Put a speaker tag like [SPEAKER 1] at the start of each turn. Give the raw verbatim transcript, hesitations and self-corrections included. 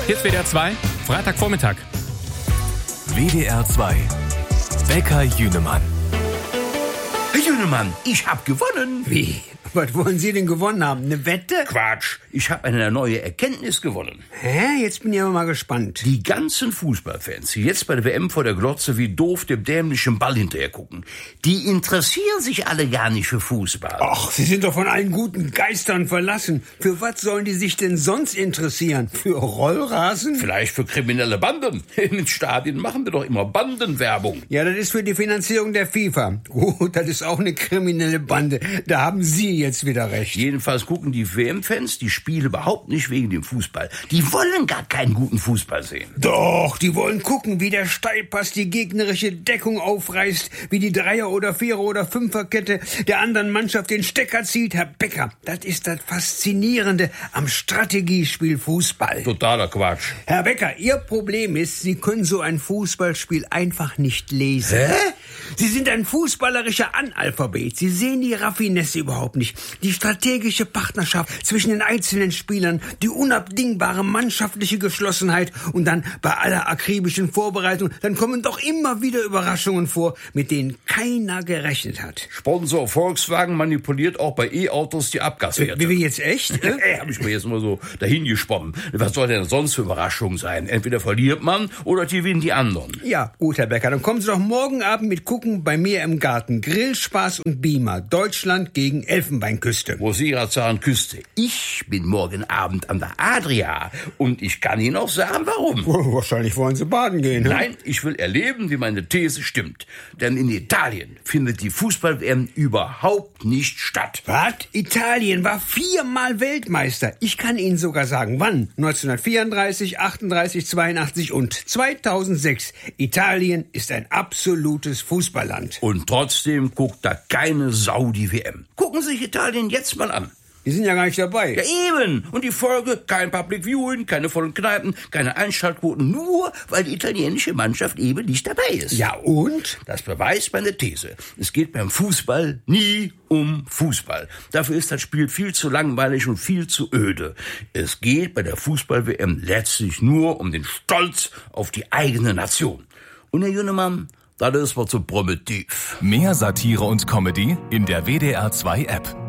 [SPEAKER 1] Hier ist W D R zwei, Freitagvormittag.
[SPEAKER 2] W D R zwei, Bäcker Jünemann.
[SPEAKER 3] Herr Jünemann, ich hab gewonnen.
[SPEAKER 4] Wie? Was wollen Sie denn gewonnen haben? Eine Wette?
[SPEAKER 3] Quatsch, ich habe eine neue Erkenntnis gewonnen.
[SPEAKER 4] Hä? Jetzt bin ich aber mal gespannt.
[SPEAKER 3] Die ganzen Fußballfans, die jetzt bei der W M vor der Glotze wie doof dem dämlichen Ball hinterher gucken, die interessieren sich alle gar nicht für Fußball.
[SPEAKER 4] Ach, Sie sind doch von allen guten Geistern verlassen. Für was sollen die sich denn sonst interessieren? Für Rollrasen?
[SPEAKER 3] Vielleicht für kriminelle Banden. In den Stadien machen wir doch immer Bandenwerbung.
[SPEAKER 4] Ja, das ist für die Finanzierung der FIFA. Gut, das ist auch eine kriminelle Bande. Da haben Sie jetzt wieder recht.
[SPEAKER 3] Jedenfalls gucken die W M-Fans die Spiele überhaupt nicht wegen dem Fußball. Die wollen gar keinen guten Fußball sehen.
[SPEAKER 4] Doch, die wollen gucken, wie der Steilpass die gegnerische Deckung aufreißt, wie die Dreier- oder Vierer- oder Fünferkette der anderen Mannschaft den Stecker zieht. Herr Becker, das ist das Faszinierende am Strategiespiel Fußball.
[SPEAKER 3] Totaler Quatsch.
[SPEAKER 4] Herr Becker, Ihr Problem ist, Sie können so ein Fußballspiel einfach nicht lesen.
[SPEAKER 3] Hä?
[SPEAKER 4] Sie sind ein fußballerischer Analphabet. Sie sehen die Raffinesse überhaupt nicht. Die strategische Partnerschaft zwischen den einzelnen Spielern, die unabdingbare mannschaftliche Geschlossenheit und dann bei aller akribischen Vorbereitung, dann kommen doch immer wieder Überraschungen vor, mit denen keiner gerechnet hat.
[SPEAKER 3] Sponsor Volkswagen manipuliert auch bei E-Autos die Abgaswerte.
[SPEAKER 4] Wie, wie jetzt echt? Ne?
[SPEAKER 3] Äh, hab ich mir jetzt mal so dahin gesponnen. Was soll denn sonst für Überraschung sein? Entweder verliert man oder gewinnen die anderen.
[SPEAKER 4] Ja, gut, Herr Becker, dann kommen Sie doch morgen Abend mit Gucken bei mir im Garten. Grillspaß und Beamer. Deutschland gegen Elfenbeinküste.
[SPEAKER 3] Wo Sie gerade sagen Küste. Ich bin morgen Abend an der Adria. Und ich kann Ihnen auch sagen, warum.
[SPEAKER 4] Oh, wahrscheinlich wollen Sie baden gehen, ne?
[SPEAKER 3] Nein, ich will erleben, wie meine These stimmt. Denn in Italien findet die Fußball-W M überhaupt nicht statt.
[SPEAKER 4] Was? Italien war viermal Weltmeister. Ich kann Ihnen sogar sagen, wann. neunzehnhundertvierunddreißig, achtunddreißig, zweiundachtzig und zweitausendsechs. Italien ist ein absolutes Fußballland.
[SPEAKER 3] Und trotzdem guckt da keine Sau die W M. Gucken Sie sich Italien jetzt mal an.
[SPEAKER 4] Die sind ja gar nicht dabei.
[SPEAKER 3] Ja eben. Und die Folge, kein Public Viewing, keine vollen Kneipen, keine Einschaltquoten, nur weil die italienische Mannschaft eben nicht dabei ist.
[SPEAKER 4] Ja und?
[SPEAKER 3] Das beweist meine These. Es geht beim Fußball nie um Fußball. Dafür ist das Spiel viel zu langweilig und viel zu öde. Es geht bei der Fußball-W M letztlich nur um den Stolz auf die eigene Nation. Und Herr Jünemann, das ist mal zu primitiv.
[SPEAKER 2] Mehr Satire und Comedy in der W D R zwei App.